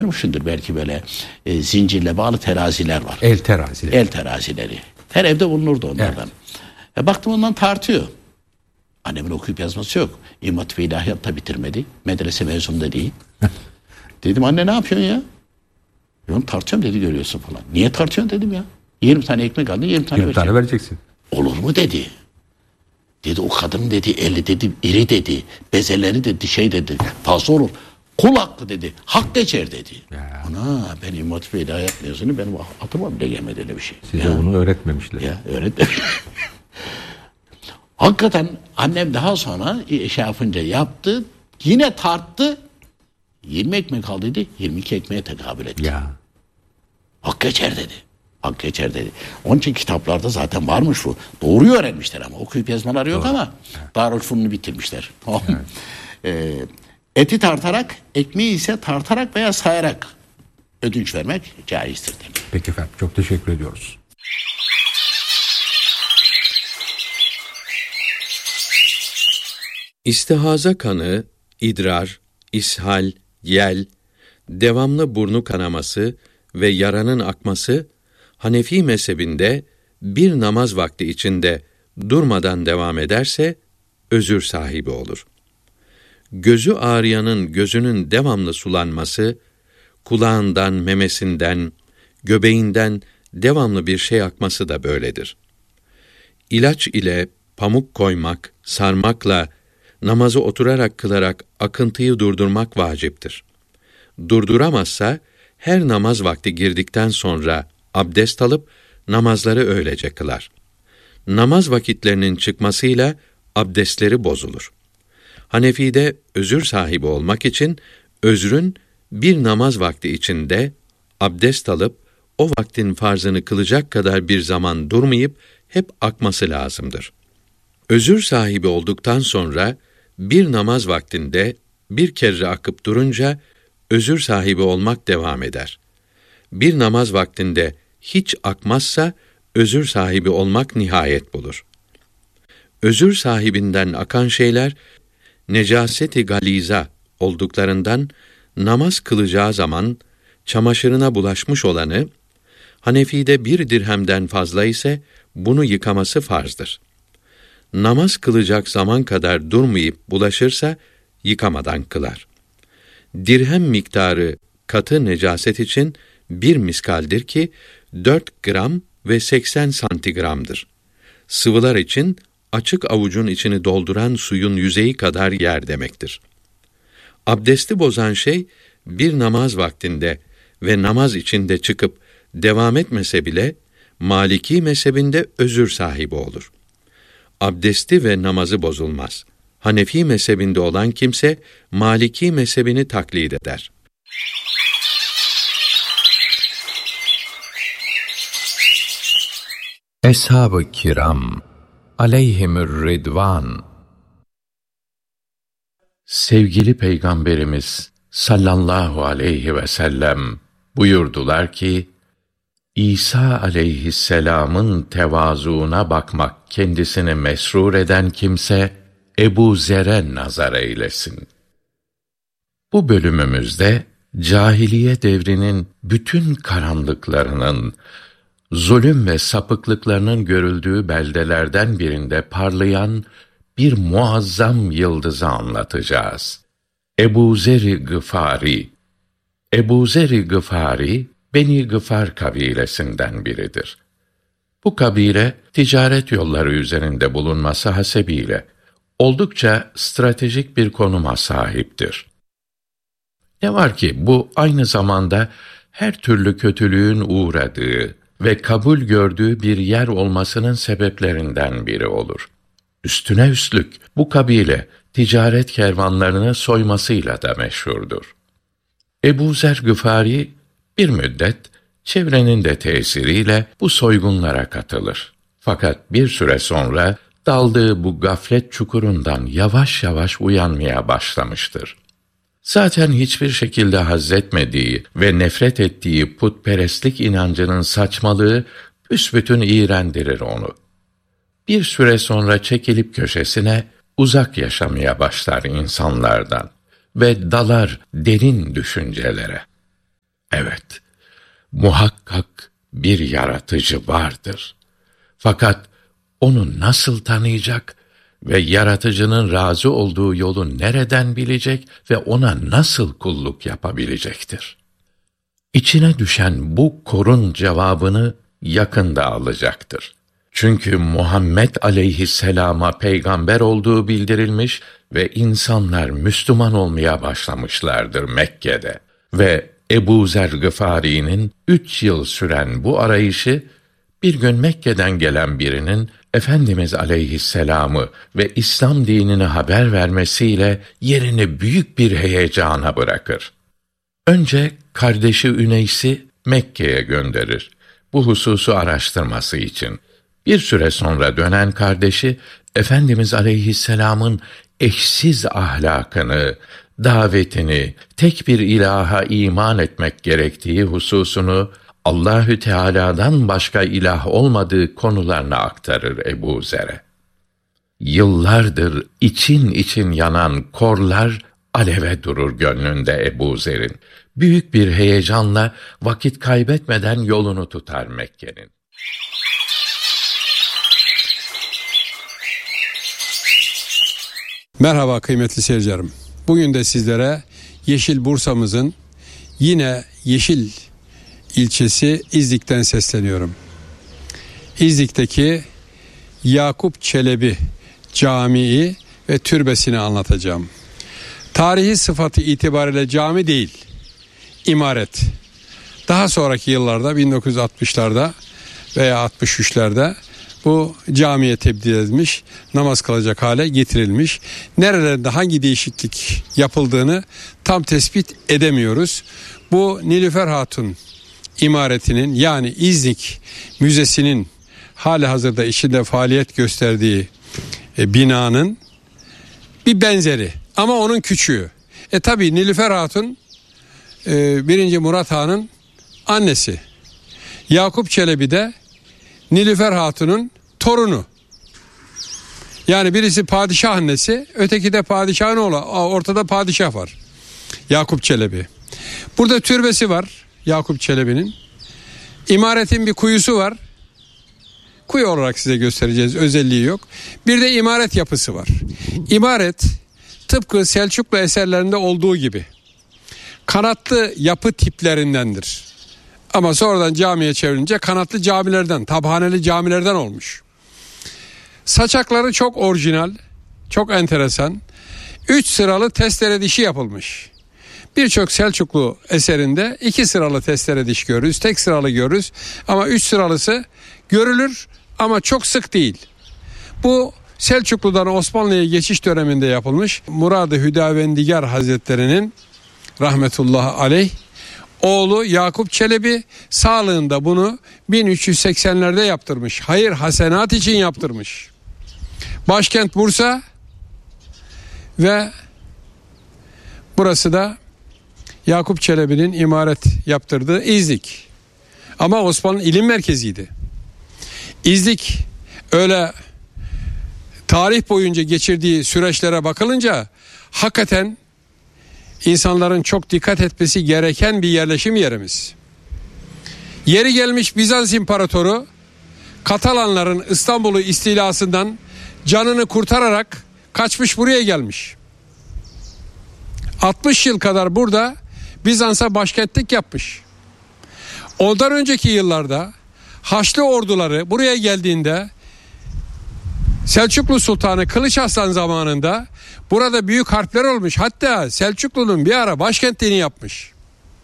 Görmüşsündür belki böyle zincirle bağlı teraziler var. El terazileri. El terazileri. Her evde bulunurdu onlardan. Evet. Baktım ondan tartıyor. Annemin okuyup yazması yok. İmam Hatip İlahiyat da bitirmedi. Medrese mezunu da değil. Dedim anne ne yapıyorsun ya? Diyorum tartıyorum dedi, görüyorsun falan. Niye tartıyorsun dedim ya. 20 tane ekmek aldın, 20 tane 20 tane vereceksin. Olur mu dedi. Dedi o kadın dedi eli dedi iri dedi. Bezeleri dedi şey dedi. Fazla olur. Kul hakkı dedi. Hak geçer dedi. Ya. Ana ben İmam Hatip İlahiyat mezunu, benim aklıma bile gelmedi öyle bir şey. Size ya. Bunu öğretmemişler. Ya öğretmemişler. Hakikaten annem daha sonra şey yapınca yaptı. Yine tarttı. 20 ekmek aldıydı. 22 ekmeğe tekabül etti. Ya. Hak geçer dedi. Hak geçer dedi. Onun için kitaplarda zaten varmış bu. Doğruyu öğrenmişler ama okuyup yazmaları yok. Doğru. Ama evet. Darülfünun'u bitirmişler. Evet. Eti tartarak, ekmeği ise tartarak veya sayarak ödünç vermek caizdir demek. Peki efendim, çok teşekkür ediyoruz. İstihaza kanı, idrar, ishal, yel, devamlı burnu kanaması ve yaranın akması, Hanefi mezhebinde bir namaz vakti içinde durmadan devam ederse özür sahibi olur. Gözü ağrıyanın gözünün devamlı sulanması, kulağından, memesinden, göbeğinden devamlı bir şey akması da böyledir. İlaç ile, pamuk koymak, sarmakla, namazı oturarak kılarak akıntıyı durdurmak vaciptir. Durduramazsa, her namaz vakti girdikten sonra abdest alıp namazları öylece kılar. Namaz vakitlerinin çıkmasıyla abdestleri bozulur. Hanefi'de özür sahibi olmak için özrün bir namaz vakti içinde abdest alıp o vaktin farzını kılacak kadar bir zaman durmayıp hep akması lazımdır. Özür sahibi olduktan sonra bir namaz vaktinde bir kere akıp durunca özür sahibi olmak devam eder. Bir namaz vaktinde hiç akmazsa özür sahibi olmak nihayet bulur. Özür sahibinden akan şeyler necaseti galiza olduklarından namaz kılacağı zaman çamaşırına bulaşmış olanı, Hanefi'de 1 dirhemden fazla ise bunu yıkaması farzdır. Namaz kılacak zaman kadar durmayıp bulaşırsa yıkamadan kılar. Dirhem miktarı katı necaset için 1 miskaldir ki 4 gram ve 80 santigramdır. Sıvılar için açık avucun içini dolduran suyun yüzeyi kadar yer demektir. Abdesti bozan şey bir namaz vaktinde ve namaz içinde çıkıp devam etmese bile Maliki mezhebinde özür sahibi olur. Abdesti ve namazı bozulmaz. Hanefi mezhebinde olan kimse Maliki mezhebini taklit eder. Eshab-ı kiram aleyhimür ridvan. Sevgili Peygamberimiz sallallahu aleyhi ve sellem buyurdular ki, İsa aleyhisselamın tevazuuna bakmak kendisini mesrur eden kimse Ebu Zer'e nazar eylesin. Bu bölümümüzde cahiliye devrinin bütün karanlıklarının, zulüm ve sapıklıklarının görüldüğü beldelerden birinde parlayan bir muazzam yıldızı anlatacağız. Ebu Zer-i Gıfari. Ebu Zer-i Gıfari, Beni Gıfar kabilesinden biridir. Bu kabile, ticaret yolları üzerinde bulunması hasebiyle, oldukça stratejik bir konuma sahiptir. Ne var ki bu aynı zamanda her türlü kötülüğün uğradığı ve kabul gördüğü bir yer olmasının sebeplerinden biri olur. Üstüne üstlük bu kabile ticaret kervanlarını soymasıyla da meşhurdur. Ebu Zer Gıfari bir müddet çevrenin de tesiriyle bu soygunlara katılır. Fakat bir süre sonra daldığı bu gaflet çukurundan yavaş yavaş uyanmaya başlamıştır. Zaten hiçbir şekilde hazzetmediği ve nefret ettiği putperestlik inancının saçmalığı büsbütün iğrendirir onu. Bir süre sonra çekilip köşesine uzak yaşamaya başlar insanlardan ve dalar derin düşüncelere. Evet, muhakkak bir yaratıcı vardır. Fakat onu nasıl tanıyacak ve yaratıcının razı olduğu yolu nereden bilecek ve ona nasıl kulluk yapabilecektir? İçine düşen bu korun cevabını yakında alacaktır. Çünkü Muhammed aleyhisselama peygamber olduğu bildirilmiş ve insanlar Müslüman olmaya başlamışlardır Mekke'de. Ve Ebu Zer Gıfari'nin 3 yıl süren bu arayışı, bir gün Mekke'den gelen birinin Efendimiz aleyhisselamı ve İslam dinini haber vermesiyle yerini büyük bir heyecana bırakır. Önce kardeşi Üneys'i Mekke'ye gönderir, bu hususu araştırması için. Bir süre sonra dönen kardeşi, Efendimiz aleyhisselamın eşsiz ahlakını, davetini, tek bir ilaha iman etmek gerektiği hususunu, Allahü Teala'dan başka ilah olmadığı konularına aktarır Ebu Zer'e. Yıllardır için için yanan korlar aleve durur gönlünde Ebu Zer'in. Büyük bir heyecanla vakit kaybetmeden yolunu tutar Mekke'nin. Merhaba kıymetli seyircilerim. Bugün de sizlere Yeşil Bursa'mızın yine Yeşil ilçesi İznik'ten sesleniyorum. İznik'teki Yakup Çelebi Camii ve türbesini anlatacağım. Tarihi sıfatı itibariyle cami değil, imaret. Daha sonraki yıllarda 1960'larda veya 63'lerde bu camiye tebdil edilmiş, namaz kılacak hale getirilmiş. Nerelerde hangi değişiklik yapıldığını tam tespit edemiyoruz. Bu Nilüfer Hatun imaretinin, yani İznik Müzesi'nin hali hazırda içinde faaliyet gösterdiği binanın bir benzeri ama onun küçüğü. Tabi Nilüfer Hatun 1. Murat Han'ın annesi. Yakup Çelebi de Nilüfer Hatun'un torunu. Yani birisi padişah annesi, öteki de padişahın oğlu. Ortada padişah var. Yakup Çelebi. Burada türbesi var Yakup Çelebi'nin. İmaretin bir kuyusu var. Kuyu olarak size göstereceğiz, özelliği yok. Bir de imaret yapısı var. İmaret tıpkı Selçuklu eserlerinde olduğu gibi kanatlı yapı tiplerindendir. Ama sonradan camiye çevrilince kanatlı camilerden, tabhaneli camilerden olmuş. Saçakları çok orijinal, çok enteresan. 3 sıralı testere dişi yapılmış. Birçok Selçuklu eserinde 2 sıralı testere diş görürüz, tek sıralı görürüz. Ama 3 sıralısı görülür ama çok sık değil. Bu Selçuklu'dan Osmanlı'ya geçiş döneminde yapılmış. Murad-ı Hüdavendigar Hazretleri'nin rahmetullahi aleyh oğlu Yakup Çelebi sağlığında bunu 1380'lerde yaptırmış. Hayır hasenat için yaptırmış. Başkent Bursa ve burası da Yakup Çelebi'nin imaret yaptırdığı İznik. Ama Osmanlı ilim merkeziydi. İznik öyle tarih boyunca geçirdiği süreçlere bakılınca hakikaten insanların çok dikkat etmesi gereken bir yerleşim yerimiz. Yeri gelmiş Bizans İmparatoru Katalanların İstanbul'u istilasından canını kurtararak kaçmış, buraya gelmiş. 60 yıl kadar burada Bizans'a başkentlik yapmış. Ondan önceki yıllarda Haçlı orduları buraya geldiğinde Selçuklu Sultanı Kılıç Arslan zamanında burada büyük harpler olmuş. Hatta Selçuklu'nun bir ara başkentliğini yapmış.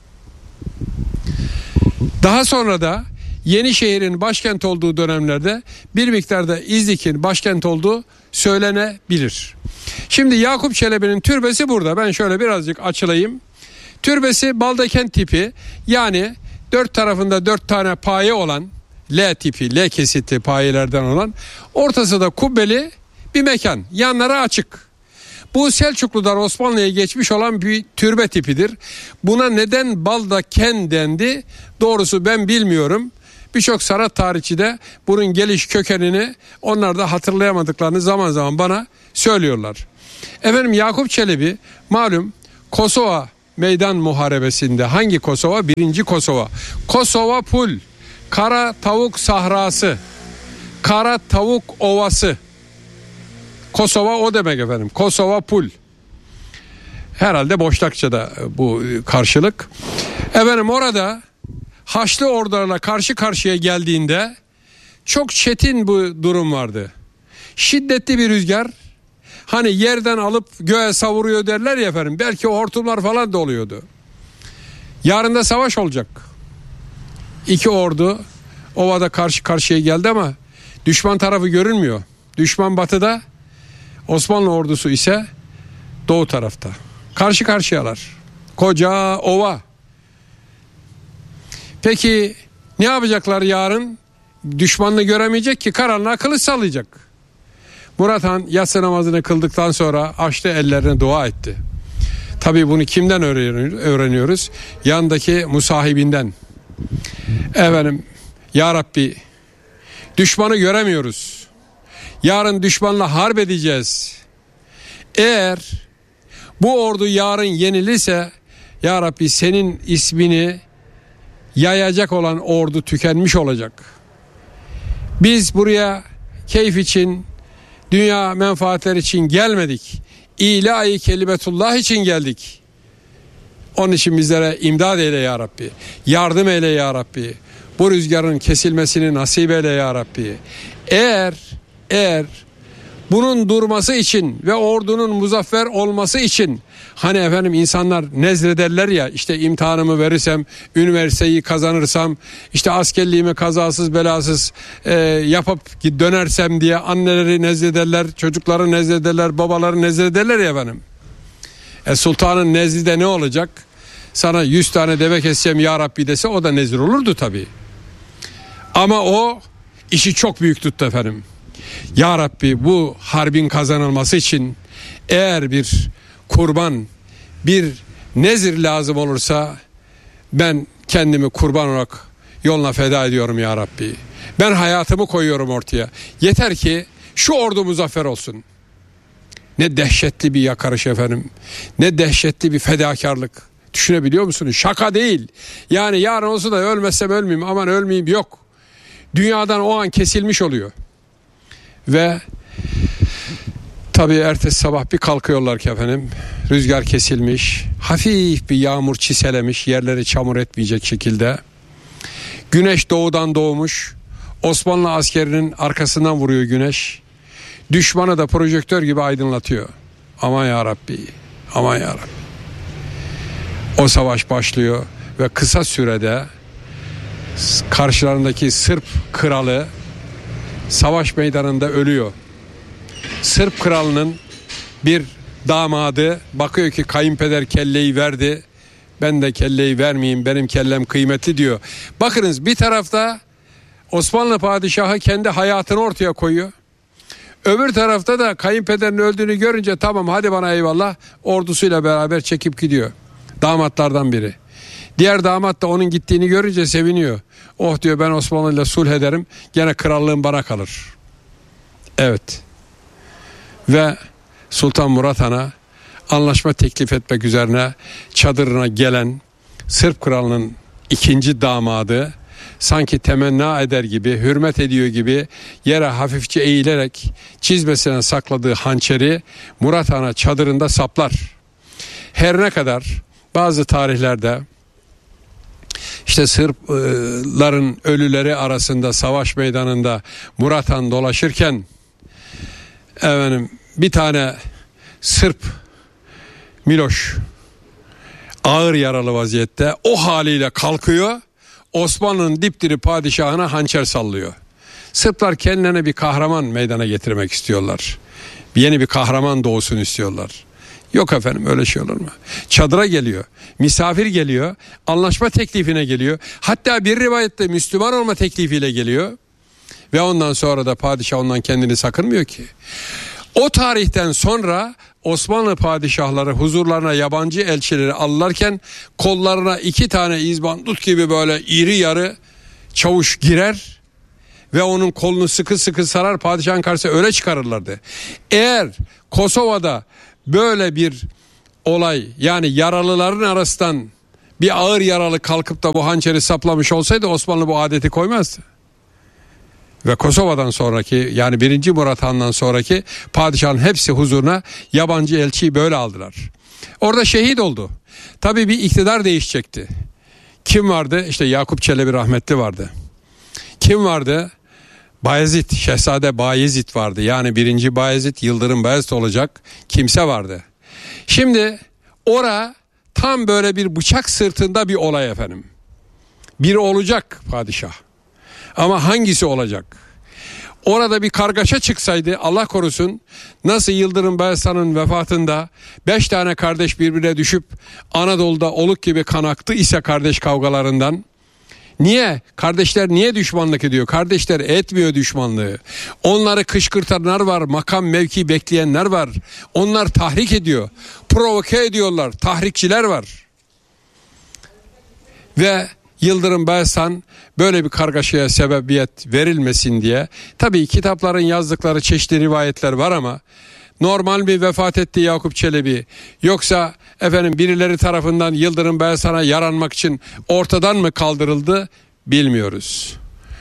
Daha sonra da Yenişehir'in başkent olduğu dönemlerde bir miktarda İznik'in başkent olduğu söylenebilir. Şimdi Yakup Çelebi'nin türbesi burada. Ben şöyle birazcık açılayım. Türbesi baldakent tipi, yani 4 tarafında 4 tane paye olan, L tipi, L kesitli payelerden olan, ortası da kubbeli bir mekan. Yanları açık. Bu Selçuklu'dan Osmanlı'ya geçmiş olan bir türbe tipidir. Buna neden baldaken dendi? Doğrusu ben bilmiyorum. Birçok sanat tarihçi de bunun geliş kökenini onlar da hatırlayamadıklarını zaman zaman bana söylüyorlar. Efendim Yakup Çelebi malum Kosova meydan muharebesinde. Hangi Kosova? 1. Kosova. Kosova Pul. Kara Tavuk Sahrası. Kara Tavuk Ovası. Kosova o demek efendim. Kosova Pul. Herhalde Boşnakça'da bu karşılık. Efendim orada Haçlı ordularla karşı karşıya geldiğinde çok çetin bu durum vardı. Şiddetli bir rüzgar, hani yerden alıp göğe savuruyor derler ya efendim. Belki o hortumlar falan da oluyordu. Yarın da savaş olacak. İki ordu ovada karşı karşıya geldi ama düşman tarafı görünmüyor. Düşman batıda, Osmanlı ordusu ise doğu tarafta. Karşı karşıyalar. Koca ova. Peki ne yapacaklar yarın? Düşmanını göremeyecek ki, karanlığa kılıç sallayacak. Murat Han yatsı namazını kıldıktan sonra açtı ellerine dua etti. Tabii bunu kimden öğreniyoruz? Yandaki musahibinden. Efendim, Ya Rabbi, düşmanı göremiyoruz. Yarın düşmanla harp edeceğiz. Eğer bu ordu yarın yenilirse, Ya Rabbi senin ismini yayacak olan ordu tükenmiş olacak. Biz buraya keyif için, dünya menfaatleri için gelmedik. İlahi kelimetullah için geldik. Onun için bizlere imdad eyle Ya Rabbi. Yardım eyle Ya Rabbi. Bu rüzgarın kesilmesini nasip eyle Ya Rabbi. Eğer bunun durması için ve ordunun muzaffer olması için, hani efendim insanlar nezrederler ya, işte imtihanımı verirsem, üniversiteyi kazanırsam, işte askerliğimi kazasız belasız yapıp dönersem diye anneleri nezrederler, çocukları nezrederler, babaları nezrederler ya efendim. Sultanın nezri de ne olacak? Sana 100 tane deve keseceğim Ya Rabbi dese o da nezir olurdu tabii. Ama o işi çok büyük tuttu efendim. Ya Rabbi, bu harbin kazanılması için eğer bir kurban, bir nezir lazım olursa ben kendimi kurban olarak yoluna feda ediyorum Ya Rabbi. Ben hayatımı koyuyorum ortaya. Yeter ki şu ordu muzaffer olsun. Ne dehşetli bir yakarış efendim. Ne dehşetli bir fedakarlık. Düşünebiliyor musunuz? Şaka değil. Yani yarın olsa da ölmezsem ölmeyeyim, aman ölmeyeyim, yok. Dünyadan o an kesilmiş oluyor. Ve tabii ertesi sabah bir kalkıyorlar ki efendim, rüzgar kesilmiş, hafif bir yağmur çiselemiş, yerleri çamur etmeyecek şekilde. Güneş doğudan doğmuş, Osmanlı askerinin arkasından vuruyor güneş. Düşmanı da projektör gibi aydınlatıyor. Aman Ya Rabbi, aman Ya Rabbi. O savaş başlıyor ve kısa sürede karşılarındaki Sırp kralı savaş meydanında ölüyor. Sırp kralının bir damadı bakıyor ki kayınpeder kelleyi verdi, ben de kelleyi vermeyeyim, benim kellem kıymetli diyor. Bakınız, bir tarafta Osmanlı padişahı kendi hayatını ortaya koyuyor. Öbür tarafta da kayınpederin öldüğünü görünce tamam hadi bana eyvallah, ordusuyla beraber çekip gidiyor. Damatlardan biri. Diğer damat da onun gittiğini görünce seviniyor. Oh diyor, ben Osmanlı ile sulh ederim, gene krallığım bana kalır. Evet. Ve Sultan Murat Han'a anlaşma teklif etmek üzerine çadırına gelen Sırp kralının ikinci damadı sanki temenna eder gibi, hürmet ediyor gibi yere hafifçe eğilerek çizmesine sakladığı hançeri Murat Han'a çadırında saplar. Her ne kadar bazı tarihlerde işte Sırpların ölüleri arasında savaş meydanında Murat Han dolaşırken efendim, bir tane Sırp Miloş ağır yaralı vaziyette o haliyle kalkıyor, Osmanlı'nın dipdiri padişahına hançer sallıyor. Sırplar kendilerine bir kahraman meydana getirmek istiyorlar. Yeni bir kahraman doğsun istiyorlar. Yok efendim, öyle şey olur mu? Çadıra geliyor, misafir geliyor, anlaşma teklifine geliyor. Hatta bir rivayette Müslüman olma teklifiyle geliyor. Ve ondan sonra da padişah ondan kendini sakınmıyor ki. O tarihten sonra Osmanlı padişahları huzurlarına yabancı elçileri alırken kollarına 2 tane izbandut gibi böyle iri yarı çavuş girer ve onun kolunu sıkı sıkı sarar, padişahın karşısına öyle çıkarırlardı. Eğer Kosova'da böyle bir olay, yani yaralıların arasından bir ağır yaralı kalkıp da bu hançeri saplamış olsaydı Osmanlı bu adeti koymazdı. Ve Kosova'dan sonraki, yani 1. Murat Han'dan sonraki padişahın hepsi huzuruna yabancı elçiyi böyle aldılar. Orada şehit oldu. Tabii bir iktidar değişecekti. Kim vardı? İşte Yakup Çelebi rahmetli vardı. Kim vardı? Bayezid, Şehzade Bayezid vardı. Yani 1. Bayezid, Yıldırım Bayezid olacak kimse vardı. Şimdi tam böyle bir bıçak sırtında bir olay efendim. Biri olacak padişah. Ama hangisi olacak? Orada bir kargaşa çıksaydı, Allah korusun, nasıl Yıldırım Bayezid'in vefatında 5 tane kardeş birbirine düşüp Anadolu'da oluk gibi kan aktı ise kardeş kavgalarından, niye? Kardeşler niye düşmanlık ediyor? Kardeşler etmiyor düşmanlığı. Onları kışkırtanlar var, makam mevki bekleyenler var. Onlar tahrik ediyor, provoke ediyorlar, tahrikçiler var. Ve Yıldırım Bayezid böyle bir kargaşaya sebebiyet verilmesin diye, tabii kitapların yazdıkları çeşitli rivayetler var ama normal bir vefat etti Yakup Çelebi, yoksa efendim birileri tarafından Yıldırım Bayezid'e yaranmak için ortadan mı kaldırıldı bilmiyoruz.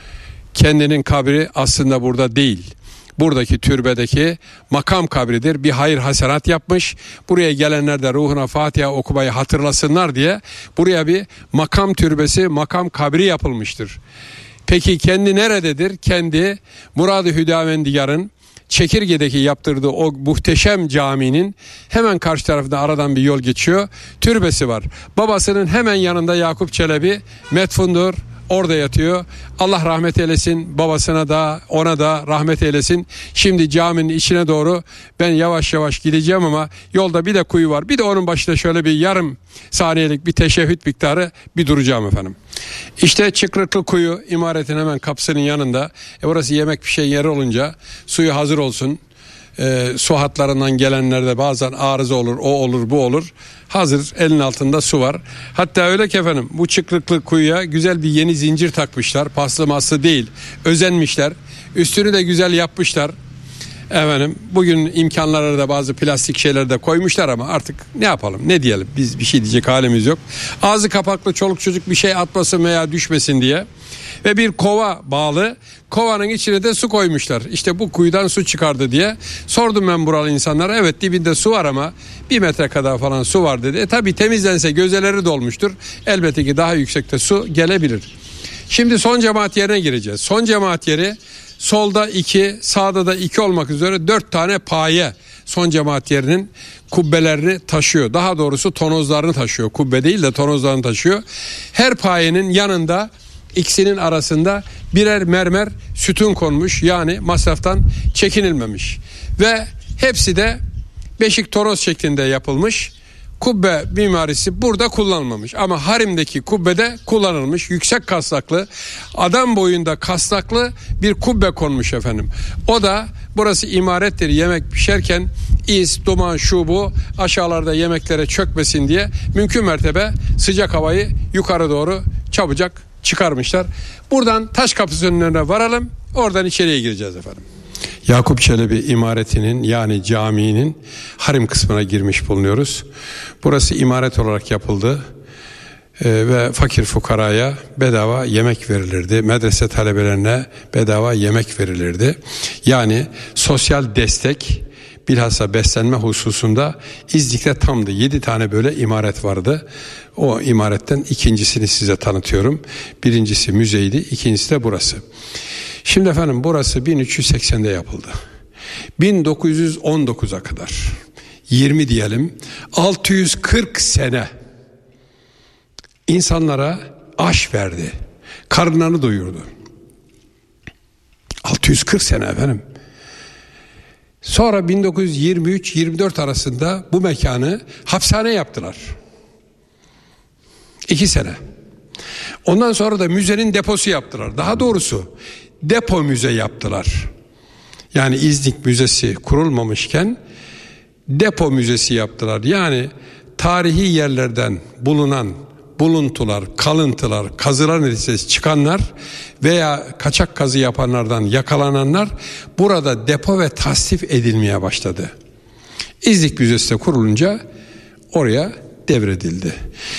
Kendinin kabri aslında burada değil. Buradaki türbedeki makam kabridir. Bir hayır hasenat yapmış. Buraya gelenler de ruhuna Fatiha okumayı hatırlasınlar diye buraya bir makam türbesi, makam kabri yapılmıştır. Peki kendi nerededir? Kendi Murad-ı Hüdavendigar'ın Çekirge'deki yaptırdığı o muhteşem caminin hemen karşı tarafında aradan bir yol geçiyor. Türbesi var. Babasının hemen yanında Yakup Çelebi metfundur. Orada yatıyor. Allah rahmet eylesin. Babasına da ona da rahmet eylesin. Şimdi caminin içine doğru ben yavaş yavaş gideceğim ama yolda bir de kuyu var. Bir de onun başında şöyle bir yarım saniyelik bir teşehhüt miktarı bir duracağım efendim. İşte Çıkrıklı Kuyu imaretin hemen kapısının yanında. Orası yemek bir şey yeri olunca suyu hazır olsun. Su hatlarından gelenlerde bazen arıza olur, o olur, bu olur. Hazır, elin altında su var. Hatta öyle ki efendim, bu Çıkrıklı Kuyu'ya güzel bir yeni zincir takmışlar. Paslı maslı değil, özenmişler. Üstünü de güzel yapmışlar. Efendim, bugün imkanlara da bazı plastik şeyler de koymuşlar ama artık ne yapalım, ne diyelim, biz bir şey diyecek halimiz yok. Ağzı kapaklı çoluk çocuk bir şey atmasın veya düşmesin diye. Ve bir kova bağlı, kovanın içine de su koymuşlar. İşte bu kuyudan su çıkardı diye. Sordum ben buralı insanlara, evet dibinde su var ama 1 metre kadar falan su var dedi. Tabii temizlense gözeleri dolmuştur. Elbette ki daha yüksekte su gelebilir. Şimdi son cemaat yerine gireceğiz. Son cemaat yeri solda 2, sağda da 2 olmak üzere 4 tane paye son cemaat yerinin kubbelerini taşıyor. Daha doğrusu tonozlarını taşıyor. Kubbe değil de tonozlarını taşıyor. Her payenin yanında, ikisinin arasında birer mermer sütun konmuş, yani masraftan çekinilmemiş ve hepsi de beşik toros şeklinde yapılmış. Kubbe mimarisi burada kullanılmamış ama haremdeki kubbede kullanılmış. Yüksek kasnaklı, adam boyunda kasnaklı bir kubbe konmuş efendim. O da burası imarettir, yemek pişerken is, duman, şu bu aşağılarda yemeklere çökmesin diye mümkün mertebe sıcak havayı yukarı doğru çabucak çıkarmışlar. Buradan taş kapısının önüne varalım, oradan içeriye gireceğiz efendim. Yakup Çelebi imaretinin, yani caminin harem kısmına girmiş bulunuyoruz. Burası imaret olarak yapıldı ve fakir fukaraya bedava yemek verilirdi. Medrese talebelerine bedava yemek verilirdi. Yani sosyal destek, bilhassa beslenme hususunda İznik'te tamdı. 7 tane böyle imaret vardı. O imaretten ikincisini size tanıtıyorum. Birincisi müzeydi, ikincisi de burası. Şimdi efendim burası 1380'de yapıldı. 1919'a kadar 20 diyelim 640 sene insanlara aş verdi. Karınlarını doyurdu. 640 sene efendim. Sonra 1923-24 arasında bu mekanı hapishane yaptılar. 2 sene. Ondan sonra da müzenin deposu yaptılar. Daha doğrusu depo müze yaptılar. Yani İznik Müzesi kurulmamışken depo müzesi yaptılar. Yani tarihi yerlerden bulunan buluntular, kalıntılar, kazılar neticesi çıkanlar veya kaçak kazı yapanlardan yakalananlar burada depo ve tasnif edilmeye başladı. İznik Müzesi de kurulunca oraya devredildi.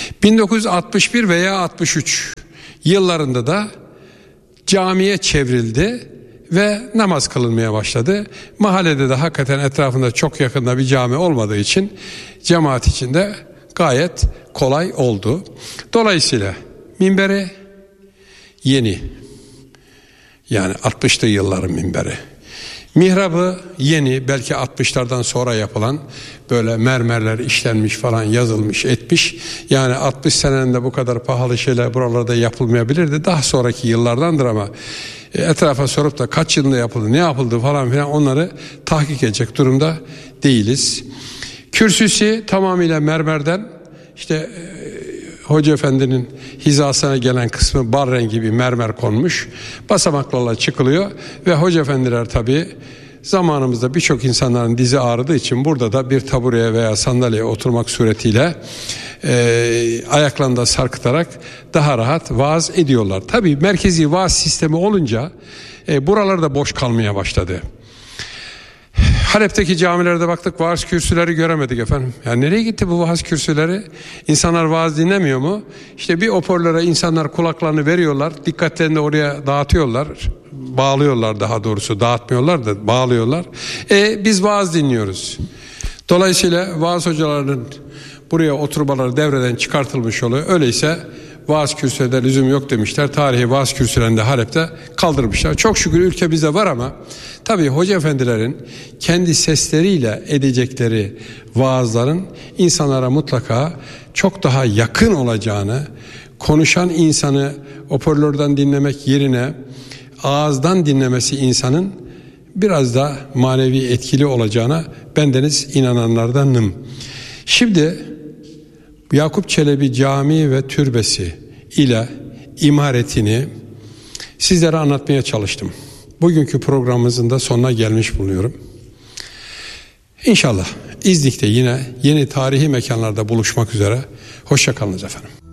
1961 veya 63 yıllarında da camiye çevrildi ve namaz kılınmaya başladı. Mahallede de hakikaten etrafında çok yakında bir cami olmadığı için cemaat içinde gayet kolay oldu. Dolayısıyla minberi yeni, yani 60'lı yılların minberi. Mihrabı yeni, belki 60'lardan sonra yapılan, böyle mermerler işlenmiş falan, yazılmış etmiş. Yani 60 senenin de bu kadar pahalı şeyler buralarda yapılmayabilirdi. Daha sonraki yıllardandır ama etrafa sorup da kaç yılında yapıldı, ne yapıldı falan filan, onları tahkik edecek durumda değiliz. Kürsüsü tamamıyla mermerden, işte Hoca Efendi'nin hizasına gelen kısmı bar rengi bir mermer konmuş. Basamaklarla çıkılıyor ve Hoca Efendiler tabii zamanımızda birçok insanların dizi ağrıdığı için burada da bir tabureye veya sandalyeye oturmak suretiyle ayaklarını da sarkıtarak daha rahat vaaz ediyorlar. Tabii merkezi vaaz sistemi olunca buralar da boş kalmaya başladı. Halep'teki camilerde baktık, vaaz kürsüleri göremedik efendim. Yani nereye gitti bu vaaz kürsüleri? İnsanlar vaaz dinlemiyor mu? İşte bir hoparlöre insanlar kulaklarını veriyorlar, dikkatlerini de oraya dağıtıyorlar, bağlıyorlar, daha doğrusu dağıtmıyorlar da bağlıyorlar. Biz vaaz dinliyoruz. Dolayısıyla vaaz hocalarının buraya oturmaları devreden çıkartılmış oluyor. Öyleyse vaaz kürsülerinde lüzum yok demişler. Tarihi vaaz kürsülerini de Halep'te kaldırmışlar. Çok şükür ülkemizde var ama tabii hoca efendilerin kendi sesleriyle edecekleri vaazların insanlara mutlaka çok daha yakın olacağını, konuşan insanı hoparlörden dinlemek yerine ağızdan dinlemesi insanın biraz da manevi etkili olacağına bendeniz inananlardanım. Şimdi Yakup Çelebi Camii ve Türbesi ile imaretini sizlere anlatmaya çalıştım. Bugünkü programımızın da sonuna gelmiş bulunuyorum. İnşallah İznik'te yine yeni tarihi mekanlarda buluşmak üzere. Hoşça kalınız efendim.